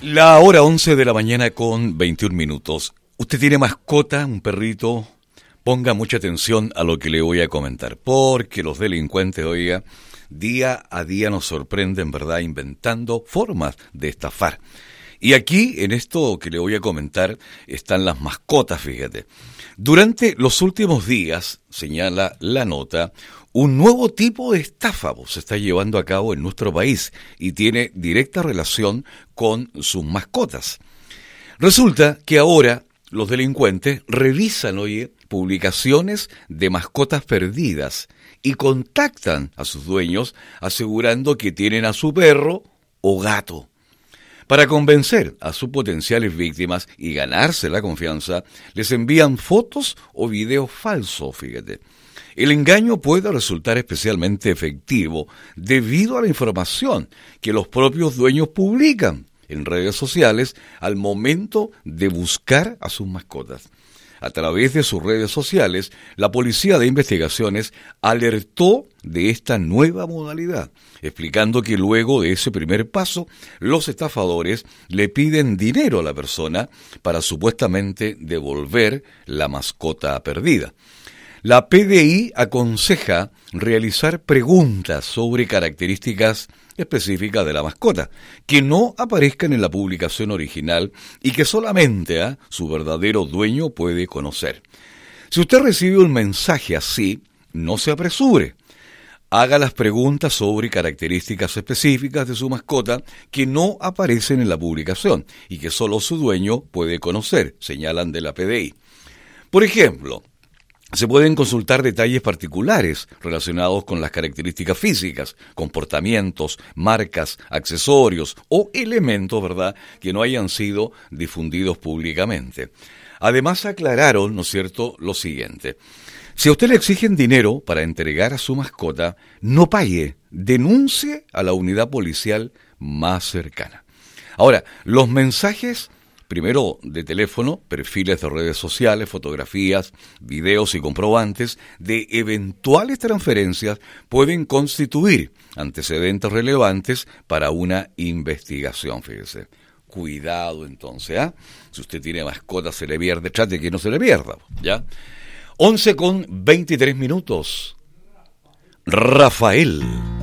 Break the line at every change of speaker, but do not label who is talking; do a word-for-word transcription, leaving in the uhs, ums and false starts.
La hora once de la mañana con veintiún minutos. ¿Usted tiene mascota, un perrito? Ponga mucha atención a lo que le voy a comentar, porque los delincuentes, oiga, día a día nos sorprenden, ¿verdad?, inventando formas de estafar. Y aquí, en esto que le voy a comentar, están las mascotas, fíjate. Durante los últimos días, señala la nota, un nuevo tipo de estafa se está llevando a cabo en nuestro país y tiene directa relación con sus mascotas. Resulta que ahora los delincuentes revisan, oye, publicaciones de mascotas perdidas y contactan a sus dueños asegurando que tienen a su perro o gato. Para convencer a sus potenciales víctimas y ganarse la confianza, les envían fotos o videos falsos, fíjate. El engaño puede resultar especialmente efectivo debido a la información que los propios dueños publican en redes sociales al momento de buscar a sus mascotas. A través de sus redes sociales, la Policía de Investigaciones alertó de esta nueva modalidad, explicando que luego de ese primer paso, los estafadores le piden dinero a la persona para supuestamente devolver la mascota perdida. La P D I aconseja realizar preguntas sobre características específicas de la mascota, que no aparezcan en la publicación original y que solamente ¿eh? su verdadero dueño puede conocer. Si usted recibe un mensaje así, no se apresure. Haga las preguntas sobre características específicas de su mascota que no aparecen en la publicación y que solo su dueño puede conocer, señalan de la P D I. Por ejemplo, se pueden consultar detalles particulares relacionados con las características físicas, comportamientos, marcas, accesorios o elementos, ¿verdad?, que no hayan sido difundidos públicamente. Además aclararon, ¿no es cierto?, lo siguiente. Si a usted le exigen dinero para entregar a su mascota, no pague, denuncie a la unidad policial más cercana. Ahora, los mensajes primero de teléfono, perfiles de redes sociales, fotografías, videos y comprobantes de eventuales transferencias pueden constituir antecedentes relevantes para una investigación, fíjese. Cuidado entonces, ¿ah? ¿eh? Si usted tiene mascota, se le pierde, trate que no se le pierda, ¿ya? once con veintitrés minutos. Rafael.